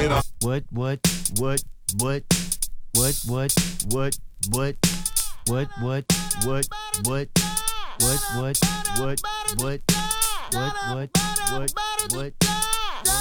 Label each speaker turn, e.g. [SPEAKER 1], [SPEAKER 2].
[SPEAKER 1] What, what, what, what, what, what, what, what, what, what, what, what, what, what, what, what, what, what, what, what,